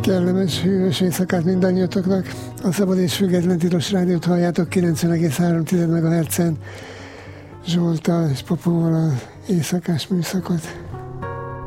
Kellemes, hűvös éjszakát mindannyiatoknak. A Szabad és Független Tilos Rádiót halljátok 90,3 MHz-en. Zsolttal és Popóval az éjszakás műszakot.